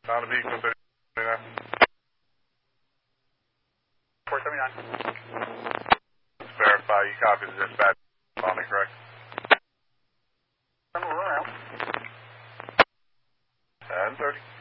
On the vehicle 39. 479. Verify you copy the dispatch. On me, correct? We're around. 10:30.